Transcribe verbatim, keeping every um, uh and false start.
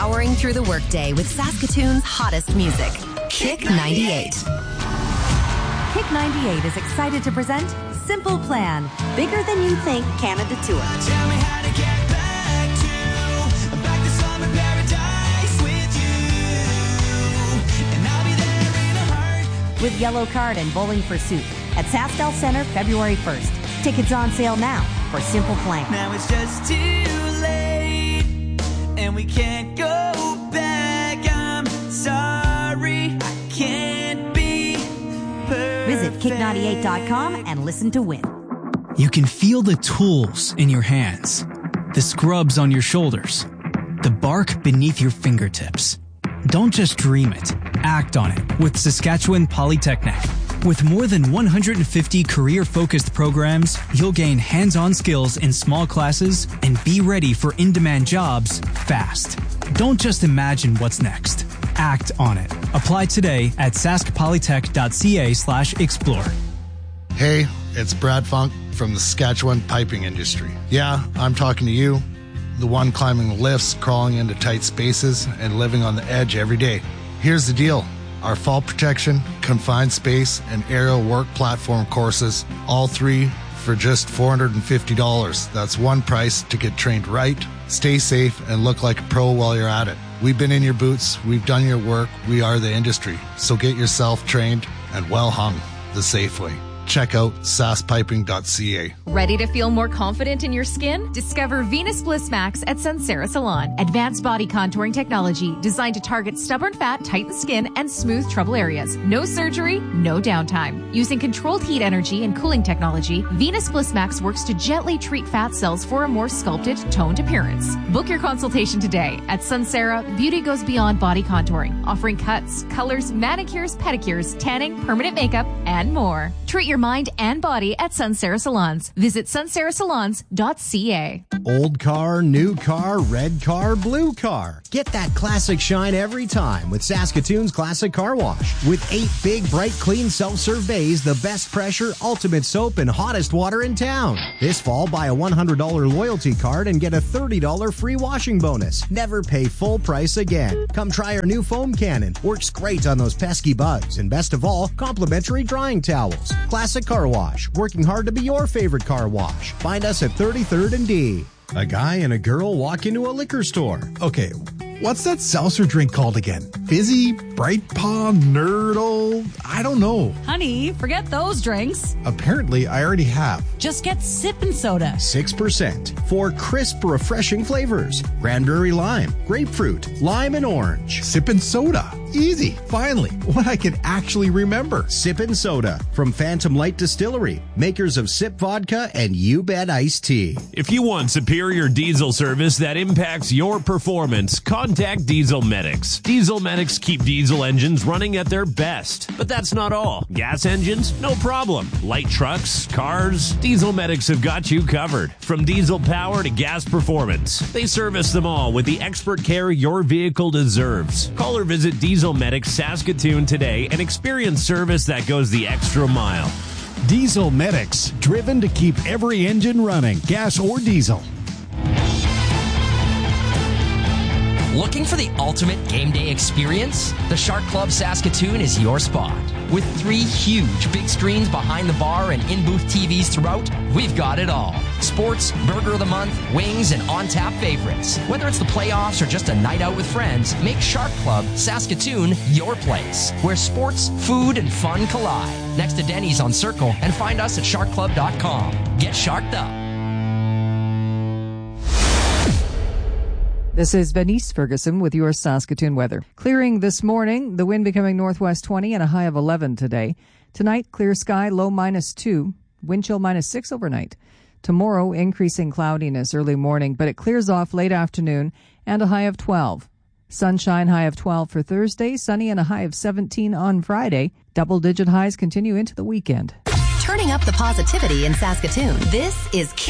powering through the workday with Saskatoon's hottest music. Kick ninety-eight. Kick ninety-eight is excited to present Simple Plan, Bigger Than You Think Canada Tour. Tell me how to get back to, back to summer paradise with you. And I'll be there in a heart. With Yellow Card and Bowling for Soup at SaskTel Centre February first. Tickets on sale now for Simple Plan. Now it's just too late, and we can't go back. I'm sorry, I can't be perfect. Visit kick ninety-eight dot com and listen to win. You can feel the tools in your hands, the scrubs on your shoulders, the bark beneath your fingertips. Don't just dream it, act on it with Saskatchewan Polytechnic. With more than one hundred fifty career-focused programs, you'll gain hands-on skills in small classes and be ready for in-demand jobs fast. Don't just imagine what's next. Act on it. Apply today at saskpolytech.ca slash explore. Hey, it's Brad Funk from the Saskatchewan piping industry. Yeah, I'm talking to you, the one climbing the lifts, crawling into tight spaces, and living on the edge every day. Here's the deal. Our fall protection, confined space, and aerial work platform courses, all three for just four hundred fifty dollars. That's one price to get trained right, stay safe, and look like a pro while you're at it. We've been in your boots, we've done your work, we are the industry. So get yourself trained and well hung the safe way. Check out sask piping dot c a. Ready to feel more confident in your skin? Discover Venus Bliss Max at Sunsera Salon. Advanced body contouring technology designed to target stubborn fat, tighten skin, and smooth trouble areas. No surgery, no downtime. Using controlled heat energy and cooling technology, Venus Bliss Max works to gently treat fat cells for a more sculpted, toned appearance. Book your consultation today. At Sunsera, beauty goes beyond body contouring, offering cuts, colors, manicures, pedicures, tanning, permanent makeup, and more. Treat your mind and body at Sunsera Salons. Visit sunsera salons dot c a. Old car, new car, red car, blue car. Get that classic shine every time with Saskatoon's Classic Car Wash. With eight big, bright, clean self-serve bays, the best pressure, ultimate soap, and hottest water in town. This fall, buy a one hundred dollars loyalty card and get a thirty dollars free washing bonus. Never pay full price again. Come try our new foam cannon. Works great on those pesky bugs. And best of all, complimentary drying towels. Classic Car Wash, working hard to be your favorite car wash. Find us at thirty-third and D. A guy and a girl walk into a liquor store. Okay, what's that seltzer drink called again? Fizzy, Bright Paw, Nerdle? I don't know. Honey, forget those drinks. Apparently, I already have. Just get Sippin' Soda. six percent. Four crisp, refreshing flavors. Cranberry lime, grapefruit, lime, and orange. Sippin' Soda. Easy. Finally, what I can actually remember. Sippin' Soda from Phantom Light Distillery, makers of Sip Vodka and You Bet Iced Tea. If you want superior diesel service that impacts your performance, contact Diesel Medics. Diesel Medics keep diesel engines running at their best. But that's not all. Gas engines? No problem. Light trucks, cars? Diesel Medics have got you covered. From diesel power to gas performance, they service them all with the expert care your vehicle deserves. Call or visit Diesel Medics Saskatoon today and experience service that goes the extra mile. Diesel Medics, driven to keep every engine running, gas or diesel. Looking for the ultimate game day experience? The Shark Club Saskatoon is your spot. With three huge big screens behind the bar and in-booth T Vs throughout, we've got it all. Sports, Burger of the Month, wings, and on-tap favorites. Whether it's the playoffs or just a night out with friends, make Shark Club Saskatoon your place, where sports, food, and fun collide. Next to Denny's on Circle, and find us at shark club dot com. Get sharked up. This is Venice Ferguson with your Saskatoon weather. Clearing this morning, the wind becoming northwest twenty and a high of eleven today. Tonight, clear sky, low minus two, wind chill minus six overnight. Tomorrow, increasing cloudiness early morning, but it clears off late afternoon and a high of twelve. Sunshine, high of twelve for Thursday, sunny and a high of seventeen on Friday. Double-digit highs continue into the weekend. Turning up the positivity in Saskatoon. This is